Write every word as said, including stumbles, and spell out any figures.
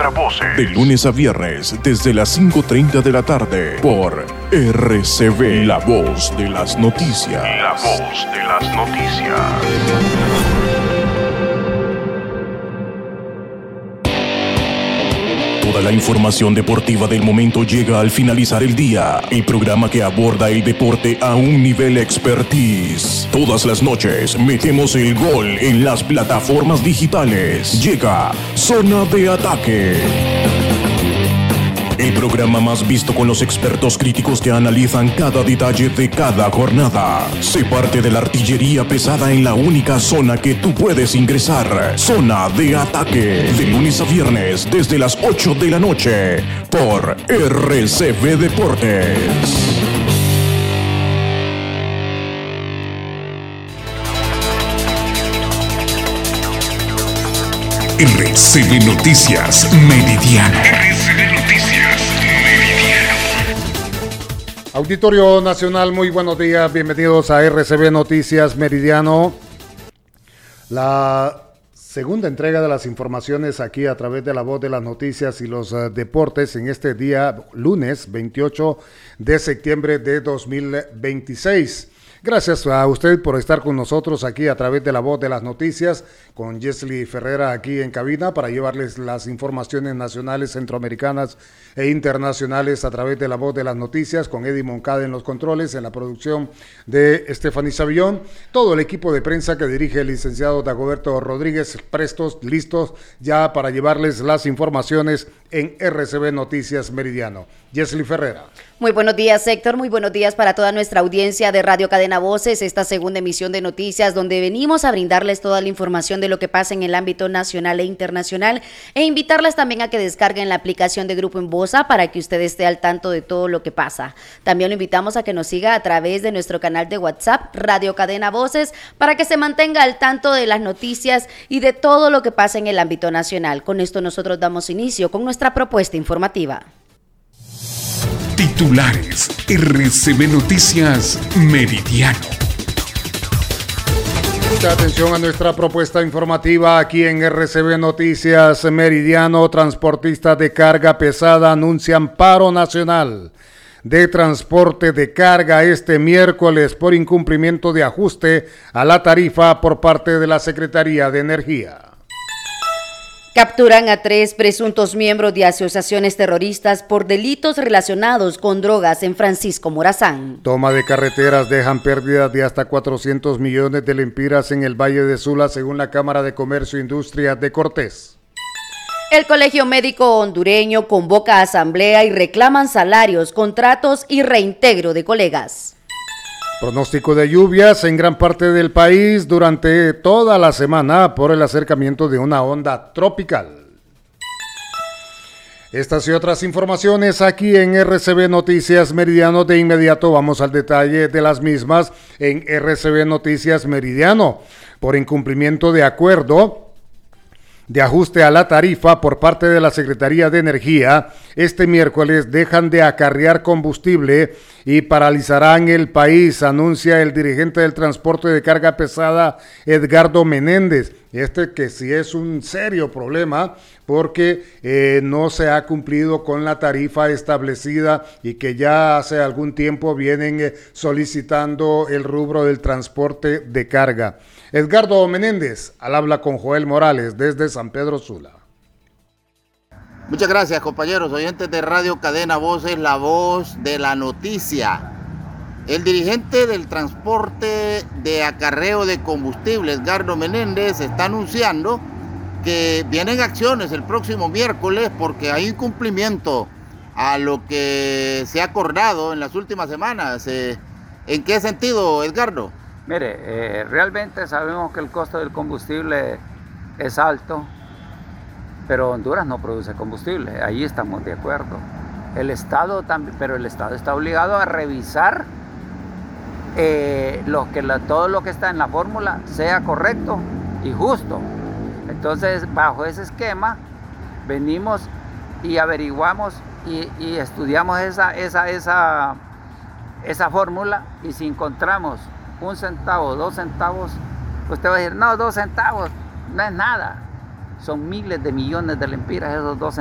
Encuentra Voces de lunes a viernes desde las cinco treinta de la tarde por R C V, la voz de las noticias. La voz de las noticias. Toda la información deportiva del momento llega al finalizar el día. El programa que aborda el deporte a un nivel expertise. Todas las noches metemos el gol en las plataformas digitales. Llega Zona de Ataque. El programa más visto con los expertos críticos que analizan cada detalle de cada jornada. Sé parte de la artillería pesada en la única zona que tú puedes ingresar. Zona de Ataque. De lunes a viernes desde las ocho de la noche por R C V Deportes. R C V Noticias Meridiano. R C V Noticias Meridiano. Auditorio Nacional, muy buenos días, bienvenidos a R C V Noticias Meridiano. La segunda entrega de las informaciones aquí a través de la voz de las noticias y los uh, deportes en este día lunes veintiocho de septiembre de dos mil veintiséis. Gracias a usted por estar con nosotros aquí a través de la voz de las noticias, con Jesly Ferreira aquí en cabina para llevarles las informaciones nacionales, centroamericanas e internacionales a través de la voz de las noticias, con Eddie Moncada en los controles, en la producción de Stephanie Savillón, todo el equipo de prensa que dirige el licenciado Dagoberto Rodríguez, prestos, listos ya para llevarles las informaciones en R C V Noticias Meridiano. Jesly Ferreira. Muy buenos días, Héctor. Muy buenos días para toda nuestra audiencia de Radio Cadena Voces, esta segunda emisión de noticias donde venimos a brindarles toda la información de lo que pasa en el ámbito nacional e internacional e invitarles también a que descarguen la aplicación de Grupo Enbosa para que usted esté al tanto de todo lo que pasa. También lo invitamos a que nos siga a través de nuestro canal de WhatsApp, Radio Cadena Voces, para que se mantenga al tanto de las noticias y de todo lo que pasa en el ámbito nacional. Con esto nosotros damos inicio con nuestra propuesta informativa. Titulares, R C V Noticias Meridiano. Mucha atención a nuestra propuesta informativa aquí en R C V Noticias Meridiano. Transportistas de carga pesada anuncian paro nacional de transporte de carga este miércoles por incumplimiento de ajuste a la tarifa por parte de la Secretaría de Energía. Capturan a tres presuntos miembros de asociaciones terroristas por delitos relacionados con drogas en Francisco Morazán. Toma de carreteras dejan pérdidas de hasta cuatrocientos millones de lempiras en el Valle de Sula, según la Cámara de Comercio e Industria de Cortés. El Colegio Médico Hondureño convoca a asamblea y reclaman salarios, contratos y reintegro de colegas. Pronóstico de lluvias en gran parte del país durante toda la semana por el acercamiento de una onda tropical. Estas y otras informaciones aquí en R C V Noticias Meridiano. De inmediato vamos al detalle de las mismas en R C V Noticias Meridiano. Por incumplimiento de acuerdo de ajuste a la tarifa por parte de la Secretaría de Energía, este miércoles dejan de acarrear combustible y paralizarán el país, anuncia el dirigente del transporte de carga pesada, Edgardo Menéndez. Este que sí es un serio problema porque eh, no se ha cumplido con la tarifa establecida y que ya hace algún tiempo vienen eh, solicitando el rubro del transporte de carga. Edgardo Menéndez, al habla con Joel Morales desde San Pedro Sula. Muchas gracias, compañeros oyentes de Radio Cadena Voces, la voz de la noticia. El dirigente del transporte de acarreo de combustible, Edgardo Menéndez, está anunciando que vienen acciones el próximo miércoles porque hay incumplimiento a lo que se ha acordado en las últimas semanas. ¿En qué sentido, Edgardo? Mire, eh, realmente sabemos que el costo del combustible es alto, pero Honduras no produce combustible, ahí estamos de acuerdo. El Estado también, pero el Estado está obligado a revisar eh, lo que la, todo lo que está en la fórmula sea correcto y justo. Entonces, bajo ese esquema, venimos y averiguamos y, y estudiamos esa, esa, esa, esa fórmula, y si encontramos un centavo, dos centavos, usted va a decir, no, dos centavos no es nada. Son miles de millones de lempiras esos dos centavos.